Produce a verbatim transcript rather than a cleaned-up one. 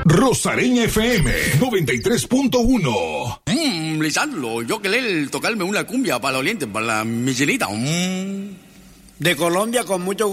Rosareña F M noventa y tres punto uno. Mmm, Lisandro, yo querer tocarme una cumbia para la oriente, para la Michelita. Mm. De Colombia con mucho gusto.